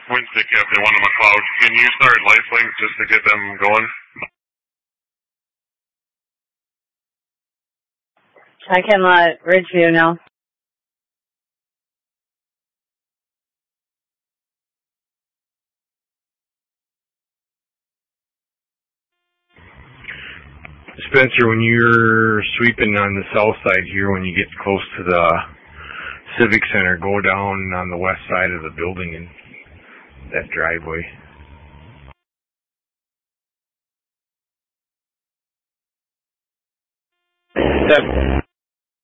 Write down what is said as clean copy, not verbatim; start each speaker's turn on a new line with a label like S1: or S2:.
S1: Wednesday, Captain 1 of McLeod. Can you start lifelinks just to get them going?
S2: I can let Ridgeview know.
S3: Spencer, when you're sweeping on the south side here, when you get close to the Civic Center, go down on the west side of the building and that driveway.
S4: Yep.